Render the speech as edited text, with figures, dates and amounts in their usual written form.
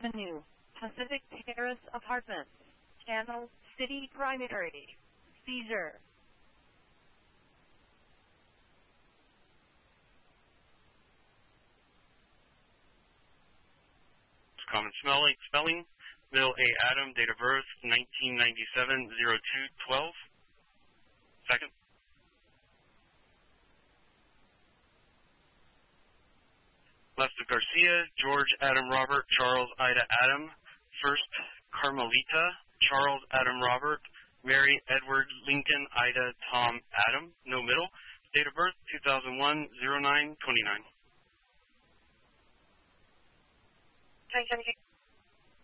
Menu, Pacific Terrace Apartments, Channel City Primary, Seizure. Common spelling, Bill A. Adam, date of birth, 1997-02-12. Second. Lester Garcia, George Adam Robert, Charles Ida Adam. First, Carmelita, Charles Adam Robert, Mary Edward Lincoln Ida Tom Adam. No middle. Date of birth, 2001-09-29. 2026